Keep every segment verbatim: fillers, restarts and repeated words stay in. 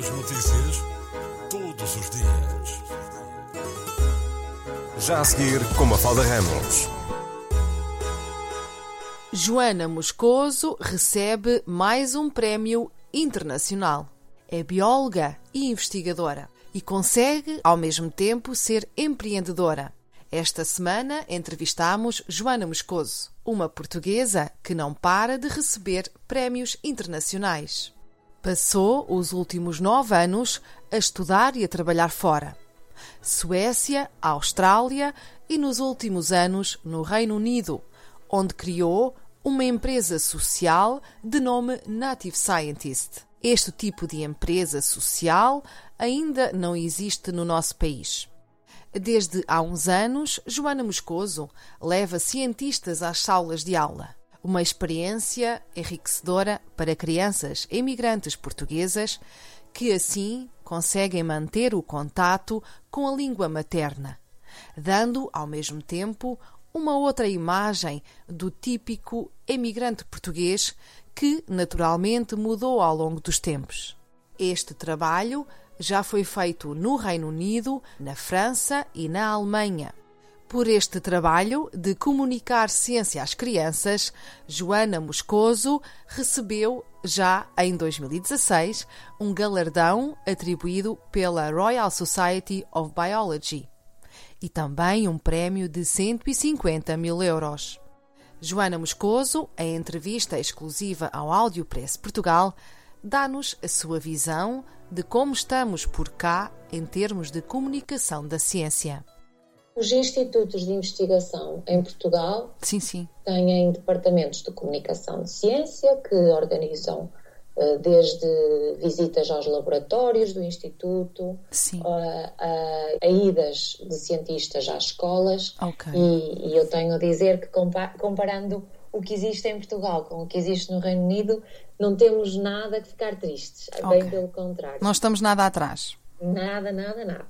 As notícias todos os dias. Já a seguir, com Mafalda Ramos. Joana Moscoso recebe mais um prémio internacional. É bióloga e investigadora e consegue, ao mesmo tempo, ser empreendedora. Esta semana entrevistamos Joana Moscoso, uma portuguesa que não para de receber prémios internacionais. Passou os últimos nove anos a estudar e a trabalhar fora. Suécia, Austrália e, nos últimos anos, no Reino Unido, onde criou uma empresa social de nome Native Scientist. Este tipo de empresa social ainda não existe no nosso país. Desde há uns anos, Joana Moscoso leva cientistas às salas de aula. Uma experiência enriquecedora para crianças imigrantes portuguesas que, assim, conseguem manter o contato com a língua materna, dando, ao mesmo tempo, uma outra imagem do típico imigrante português que, naturalmente, mudou ao longo dos tempos. Este trabalho já foi feito no Reino Unido, na França e na Alemanha. Por este trabalho de comunicar ciência às crianças, Joana Moscoso recebeu, já em dois mil e dezasseis, um galardão atribuído pela Royal Society of Biology e também um prémio de cento e cinquenta mil euros. Joana Moscoso, em entrevista exclusiva ao Audiopress Portugal, dá-nos a sua visão de como estamos por cá em termos de comunicação da ciência. Os institutos de investigação em Portugal sim, sim. têm departamentos de comunicação de ciência que organizam desde visitas aos laboratórios do Instituto, a, a, a idas de cientistas às escolas. Okay. E, e eu tenho a dizer que comparando o que existe em Portugal com o que existe no Reino Unido, não temos nada que ficar tristes, okay. Bem pelo contrário. Não estamos nada atrás. Nada, nada, nada.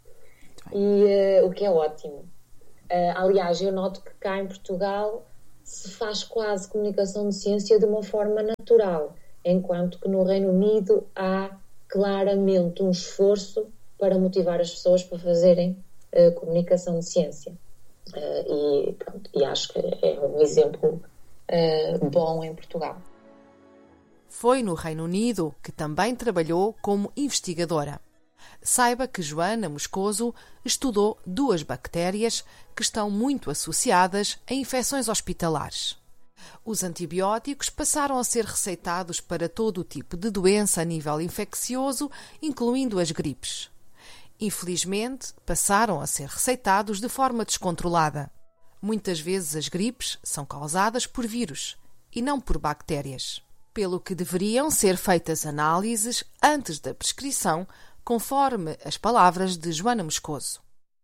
E uh, o que é ótimo. Uh, aliás, eu noto que cá em Portugal se faz quase comunicação de ciência de uma forma natural, enquanto que no Reino Unido há claramente um esforço para motivar as pessoas para fazerem uh, comunicação de ciência. Uh, e, pronto, e acho que é um exemplo uh, bom em Portugal. Foi no Reino Unido que também trabalhou como investigadora. Saiba que Joana Moscoso estudou duas bactérias que estão muito associadas a infecções hospitalares. Os antibióticos passaram a ser receitados para todo o tipo de doença a nível infeccioso, incluindo as gripes. Infelizmente, passaram a ser receitados de forma descontrolada. Muitas vezes as gripes são causadas por vírus e não por bactérias, pelo que deveriam ser feitas análises antes da prescrição, conforme as palavras de Joana Moscoso.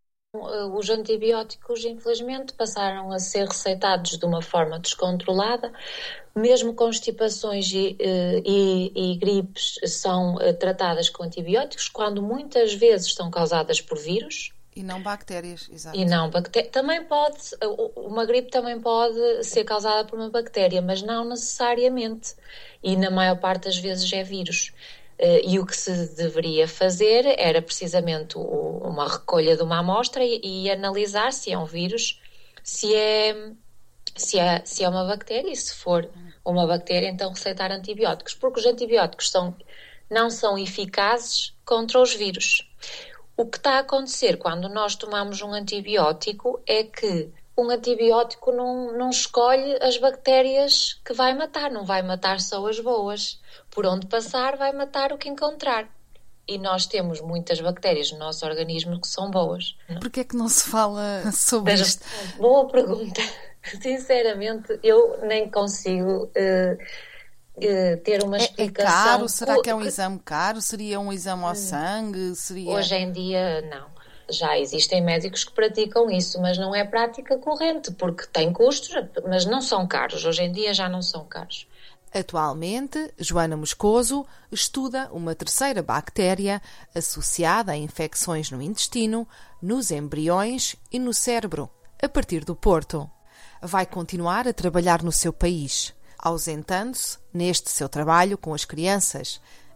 Os antibióticos, infelizmente, passaram a ser receitados de uma forma descontrolada. Mesmo constipações e, e, e gripes são tratadas com antibióticos, quando muitas vezes são causadas por vírus. E não bactérias, exato. E não bactérias. Também pode, uma gripe também pode ser causada por uma bactéria, mas não necessariamente. E na maior parte das vezes é vírus. E o que se deveria fazer era precisamente uma recolha de uma amostra e, e analisar se é um vírus, se é, se, é, se é uma bactéria, e se for uma bactéria, então receitar antibióticos, porque os antibióticos são, não são eficazes contra os vírus. O que está a acontecer quando nós tomamos um antibiótico é que um antibiótico não, não escolhe as bactérias que vai matar, não vai matar só as boas. Por onde passar, vai matar o que encontrar. E nós temos muitas bactérias no nosso organismo que são boas. Por que é que não se fala sobre Mas, isto? Boa pergunta. Sinceramente, eu nem consigo uh, uh, ter uma explicação. É caro? Será que é um exame caro? Seria um exame ao sangue? Seria... Hoje em dia, não. Já existem médicos que praticam isso, mas não é prática corrente, porque tem custos, mas não são caros. Hoje em dia já não são caros. Atualmente, Joana Moscoso estuda uma terceira bactéria associada a infecções no intestino, nos embriões e no cérebro, a partir do Porto. Vai continuar a trabalhar no seu país, ausentando-se neste seu trabalho com as crianças,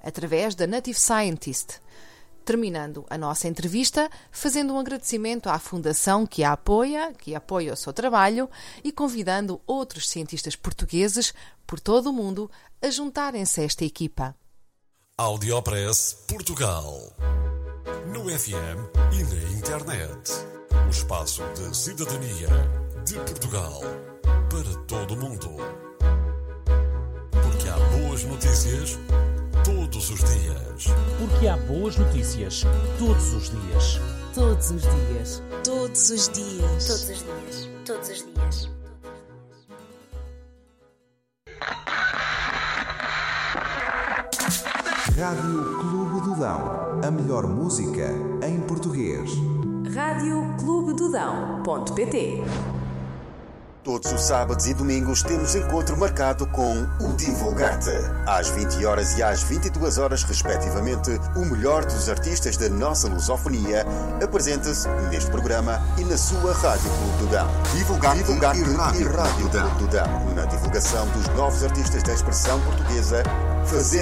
através da Native Scientist. Terminando a nossa entrevista, fazendo um agradecimento à Fundação que a apoia, que apoia o seu trabalho, e convidando outros cientistas portugueses por todo o mundo a juntarem-se a esta equipa. Audiopress Portugal. No F M e na internet. O espaço de cidadania de Portugal para todo o mundo. Porque há boas notícias todos os dias. Porque há boas notícias todos os dias. Todos os dias. Todos os dias. Todos os dias. Todos os dias. Rádio Clube do Dão. A melhor música em português. rádio clube do dão ponto pt. Todos os sábados e domingos temos encontro marcado com o Divulgarte. Às vinte horas e às vinte e duas horas, respectivamente, o melhor dos artistas da nossa lusofonia apresenta-se neste programa e na sua Rádio Clube do Dão. Divulgarte, Divulgarte e Rádio, e Rádio Clube do Dão. Na divulgação dos novos artistas da expressão portuguesa, fazer